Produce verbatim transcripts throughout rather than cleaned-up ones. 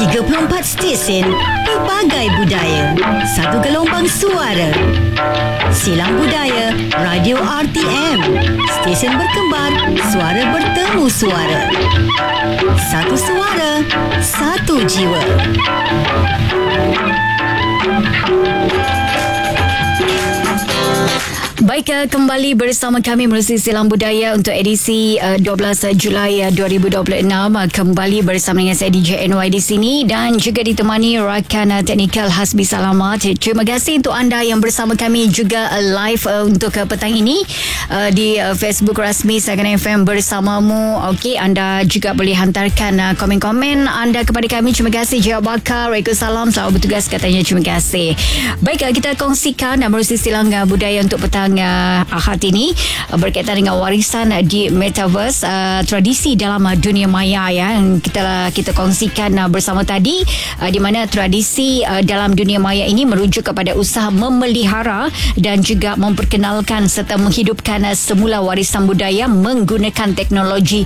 tiga puluh empat stesen, pelbagai budaya, satu gelombang suara. Silang Budaya Radio R T M, stesen berkembar, suara bertemu suara. Satu suara, satu jiwa. Baik, kembali bersama kami menerusi Silang Budaya untuk edisi uh, dua belas Julai uh, dua ribu dua puluh enam. Uh, kembali bersama dengan saya D J N Y di sini dan juga ditemani rakan uh, teknikal Hasbi Salamat. Terima kasih untuk anda yang bersama kami juga uh, live uh, untuk uh, petang ini uh, di uh, Facebook rasmi Sagan F M bersamamu. Okey, anda juga boleh hantarkan uh, komen-komen anda kepada kami. Terima kasih Jaya Bakar. Waalaikumsalam. Selamat bertugas katanya. Terima kasih. Baik, uh, kita kongsikan uh, menerusi Silang uh, Budaya untuk petang Uh, Ahad ini uh, berkaitan dengan warisan uh, di Metaverse, uh, tradisi dalam uh, dunia maya ya, yang kita kita kongsikan uh, bersama tadi, uh, di mana tradisi uh, dalam dunia maya ini merujuk kepada usaha memelihara dan juga memperkenalkan serta menghidupkan uh, semula warisan budaya menggunakan teknologi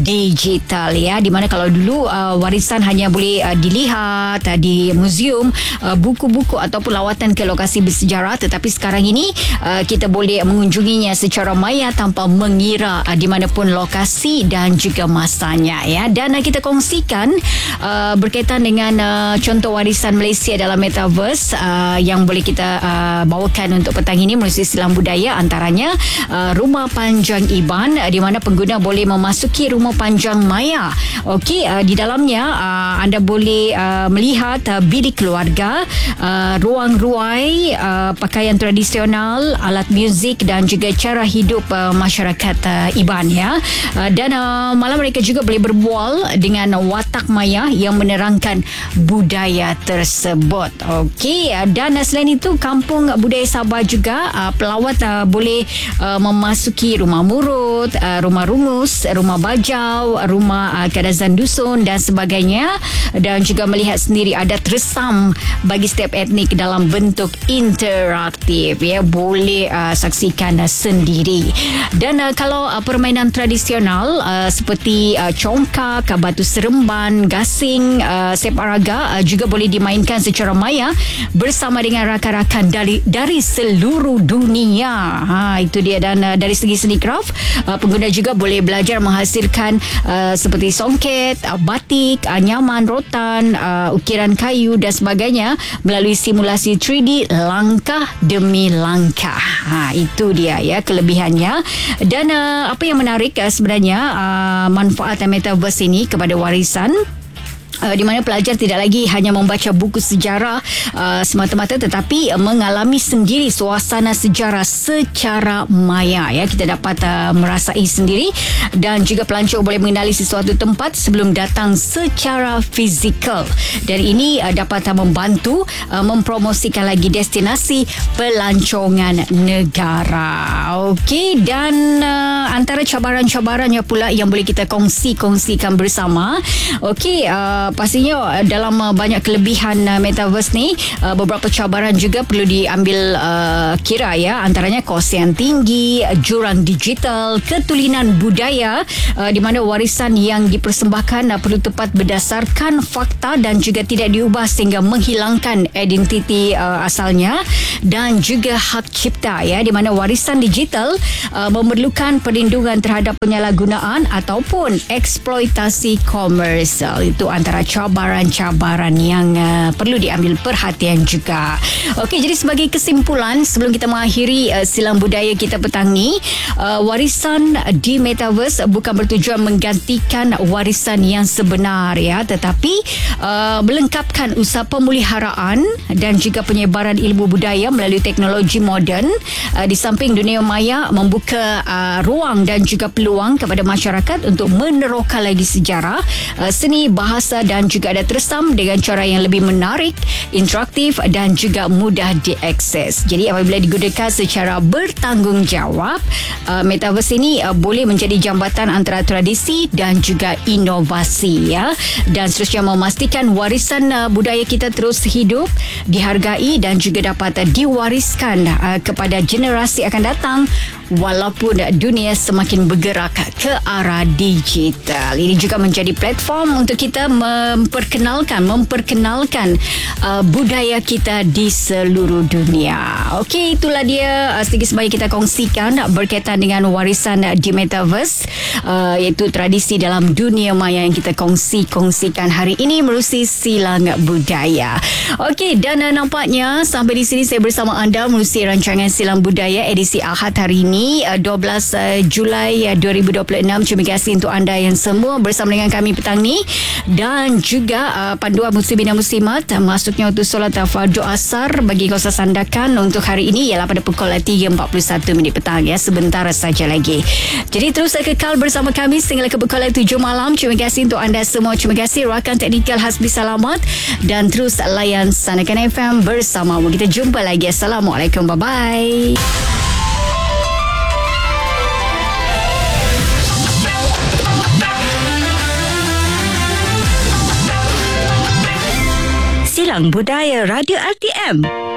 digital ya, di mana kalau dulu uh, warisan hanya boleh uh, dilihat uh, di muzium, uh, buku-buku ataupun lawatan ke lokasi bersejarah, tetapi sekarang ini uh, kita boleh boleh mengunjunginya secara maya tanpa mengira uh, di mana pun lokasi dan juga masanya ya. Dan uh, kita kongsikan uh, berkaitan dengan uh, contoh warisan Malaysia dalam Metaverse uh, yang boleh kita uh, bawakan untuk petang ini melalui Silang Budaya, antaranya uh, Rumah Panjang Iban, uh, di mana pengguna boleh memasuki rumah panjang maya. Okey, uh, di dalamnya uh, anda boleh uh, melihat uh, bilik keluarga, uh, ruang ruai, uh, pakaian tradisional, alat muzik dan juga cara hidup uh, masyarakat uh, Iban ya. Uh, dan uh, malam mereka juga boleh berbual dengan uh, watak maya yang menerangkan budaya tersebut. Okey, uh, dan uh, selain itu Kampung Budaya Sabah juga uh, pelawat uh, boleh uh, memasuki rumah murut, uh, rumah rungus, rumah bajau, rumah uh, kadazan dusun dan sebagainya, dan juga melihat sendiri adat resam bagi setiap etnik dalam bentuk interaktif ya. Boleh uh, saksikan uh, sendiri. Dan uh, kalau uh, permainan tradisional uh, seperti uh, congkak, uh, batu seremban, gasing, uh, sepak raga uh, juga boleh dimainkan secara maya bersama dengan rakan-rakan dari dari seluruh dunia. Ha, itu dia. Dan uh, dari segi seni craft, uh, pengguna juga boleh belajar menghasilkan uh, seperti songket, uh, batik, uh, nyaman, rotan, uh, ukiran kayu dan sebagainya melalui simulasi tiga D langkah demi langkah. Ha, itu dia ya kelebihannya. Dan uh, apa yang menarik uh, sebenarnya uh, manfaat Metaverse ini kepada warisan, Uh, di mana pelajar tidak lagi hanya membaca buku sejarah uh, semata-mata, tetapi uh, mengalami sendiri suasana sejarah secara maya ya. Kita dapat uh, merasai sendiri, dan juga pelancong boleh mengenali sesuatu tempat sebelum datang secara fizikal, dan ini uh, dapat uh, membantu uh, mempromosikan lagi destinasi pelancongan negara. Okey, dan uh, antara cabaran-cabarannya pula yang boleh kita kongsi-kongsikan bersama. Okey, uh, pastinya dalam uh, banyak kelebihan uh, Metaverse ni, uh, beberapa cabaran juga perlu diambil uh, kira ya, antaranya kos yang tinggi, jurang digital, ketulinan budaya, uh, di mana warisan yang dipersembahkan uh, perlu tepat berdasarkan fakta dan juga tidak diubah sehingga menghilangkan identiti uh, asalnya, dan juga hak cipta ya, di mana warisan digital uh, memerlukan perlindungan terhadap penyalahgunaan ataupun eksploitasi komersial. Itu antara cabaran-cabaran yang uh, perlu diambil perhatian juga. Okey, jadi sebagai kesimpulan sebelum kita mengakhiri uh, Silang Budaya kita petang ni, uh, warisan di Metaverse bukan bertujuan menggantikan warisan yang sebenar ya, tetapi uh, melengkapkan usaha pemeliharaan dan juga penyebaran ilmu budaya melalui teknologi moden. Uh, di samping dunia maya membuka uh, ruang dan juga peluang kepada masyarakat untuk meneroka lagi sejarah, uh, seni, bahasa dan juga adat resam dengan cara yang lebih menarik, interaktif dan juga mudah diakses. Jadi apabila digunakan secara bertanggungjawab, uh, Metaverse ini uh, boleh menjadi jambatan antara tradisi dan juga inovasi ya, dan seterusnya memastikan warisan uh, budaya kita terus hidup, dihargai dan juga dapat uh, diwariskan uh, kepada generasi akan datang walaupun dunia semakin bergerak ke arah digital. Ini juga menjadi platform untuk kita memperkenalkan memperkenalkan uh, budaya kita di seluruh dunia. Okey, itulah dia uh, sedikit sebanyak kita kongsikan uh, berkaitan dengan warisan uh, di Metaverse, uh, iaitu tradisi dalam dunia maya yang kita kongsi-kongsikan hari ini menerusi Silang Budaya. Okey, dan uh, nampaknya sampai di sini saya bersama anda menerusi rancangan Silang Budaya edisi Ahad hari ini, uh, dua belas Julai uh, dua ribu dua puluh enam. Terima kasih untuk anda yang semua bersama dengan kami petang ni, dan juga uh, panduan muslimin dan muslimat uh, masuknya untuk solat fardu asar bagi kausa sandakan untuk hari ini ialah pada pukul tiga empat puluh satu minit petang, ya, sebentar saja lagi. Jadi terus kekal bersama kami sehingga ke pukul tujuh malam. Terima kasih untuk anda semua. Terima kasih rakan teknikal Hasbi Salamat, dan terus layan Sandakan F M bersamamu. Kita jumpa lagi. Assalamualaikum. Bye bye. Silang Budaya Radio R T M.